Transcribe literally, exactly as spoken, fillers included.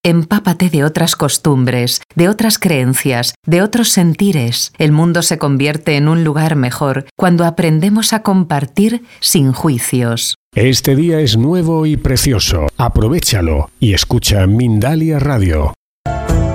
Empápate de otras costumbres, de otras creencias, de otros sentires. El mundo se convierte en un lugar mejor cuando aprendemos a compartir sin juicios. Este día es nuevo y precioso. Aprovéchalo y escucha Mindalia Radio.